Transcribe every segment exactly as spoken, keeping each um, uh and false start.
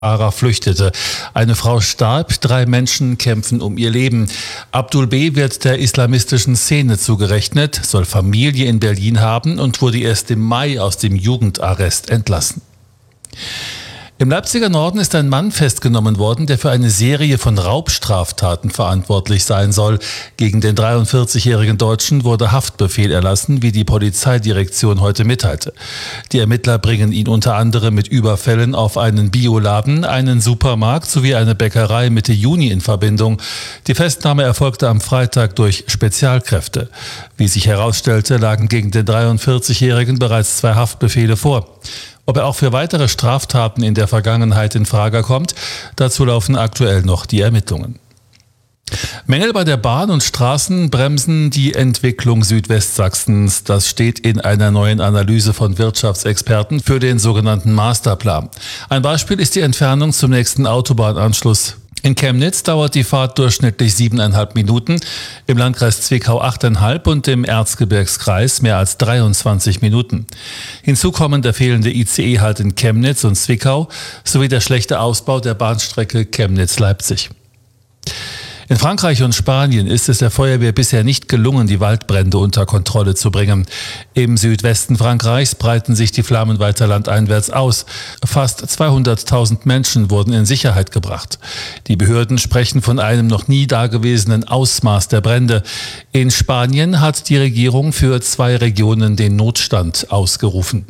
Ara flüchtete. Eine Frau starb, drei Menschen kämpfen um ihr Leben. Abdul B. wird der islamistischen Szene zugerechnet, soll Familie in Berlin haben und wurde erst im Mai aus dem Jugendarrest entlassen. Im Leipziger Norden ist ein Mann festgenommen worden, der für eine Serie von Raubstraftaten verantwortlich sein soll. Gegen den dreiundvierzigjährigen Deutschen wurde Haftbefehl erlassen, wie die Polizeidirektion heute mitteilte. Die Ermittler bringen ihn unter anderem mit Überfällen auf einen Bioladen, einen Supermarkt sowie eine Bäckerei Mitte Juni in Verbindung. Die Festnahme erfolgte am Freitag durch Spezialkräfte. Wie sich herausstellte, lagen gegen den dreiundvierzigjährigen bereits zwei Haftbefehle vor. Ob er auch für weitere Straftaten in der Vergangenheit in Frage kommt, dazu laufen aktuell noch die Ermittlungen. Mängel bei der Bahn und Straßen bremsen die Entwicklung Südwestsachsens. Das steht in einer neuen Analyse von Wirtschaftsexperten für den sogenannten Masterplan. Ein Beispiel ist die Entfernung zum nächsten Autobahnanschluss. In Chemnitz dauert die Fahrt durchschnittlich siebeneinhalb Minuten, im Landkreis Zwickau achteinhalb und im Erzgebirgskreis mehr als dreiundzwanzig Minuten. Hinzu kommen der fehlende I C E-Halt in Chemnitz und Zwickau sowie der schlechte Ausbau der Bahnstrecke Chemnitz-Leipzig. In Frankreich und Spanien ist es der Feuerwehr bisher nicht gelungen, die Waldbrände unter Kontrolle zu bringen. Im Südwesten Frankreichs breiten sich die Flammen weiter landeinwärts aus. Fast zweihunderttausend Menschen wurden in Sicherheit gebracht. Die Behörden sprechen von einem noch nie dagewesenen Ausmaß der Brände. In Spanien hat die Regierung für zwei Regionen den Notstand ausgerufen.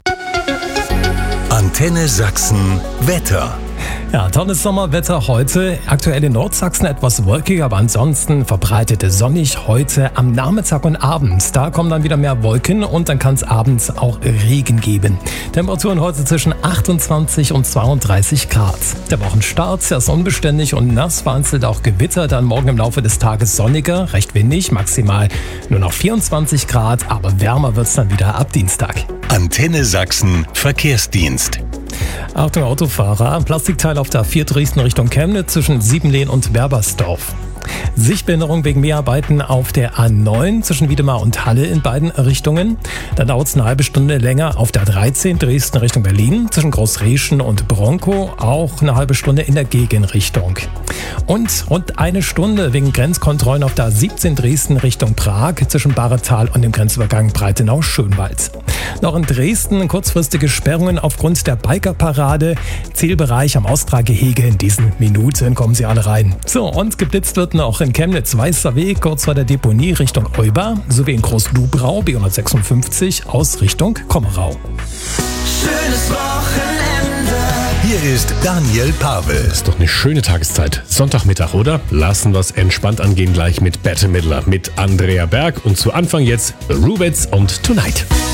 Antenne Sachsen Wetter. Ja, tolles Sommerwetter heute. Aktuell in Nordsachsen etwas wolkig, aber ansonsten verbreitet sonnig heute am Nachmittag und Abend. Da kommen dann wieder mehr Wolken und dann kann es abends auch Regen geben. Temperaturen heute zwischen achtundzwanzig und zweiunddreißig Grad. Der Wochenstart ist unbeständig und nass, vereinzelt auch Gewitter. Dann morgen im Laufe des Tages sonniger, recht windig, maximal nur noch vierundzwanzig Grad, aber wärmer wird es dann wieder ab Dienstag. Antenne Sachsen Verkehrsdienst. Achtung Autofahrer, Plastikteil auf der A vier Dresden Richtung Chemnitz zwischen Siebenlehn und Werbersdorf. Sichtbehinderung wegen Mehrarbeiten auf der A neun zwischen Wiedemar und Halle in beiden Richtungen. Dann dauert es eine halbe Stunde länger auf der A dreizehn Dresden Richtung Berlin zwischen Großreschen und Bronkow, auch eine halbe Stunde in der Gegenrichtung. Und rund eine Stunde wegen Grenzkontrollen auf der A siebzehn Dresden Richtung Prag zwischen Bahretal und dem Grenzübergang Breitenau-Schönwald. Noch in Dresden kurzfristige Sperrungen aufgrund der Bikerparade. Zielbereich am Austragehege in diesen Minuten kommen sie alle rein. So, und geblitzt wird noch in Chemnitz Weißer Weg, kurz vor der Deponie Richtung Euber, sowie in Groß-Dubrau B hundertsechsundfünfzig aus Richtung Kommerau. Schönes Wochenende. Hier ist Daniel Pavel. Ist doch eine schöne Tageszeit. Sonntagmittag, oder? Lassen wir es entspannt angehen gleich mit Bette Midler, mit Andrea Berg und zu Anfang jetzt The Rubets und Tonight.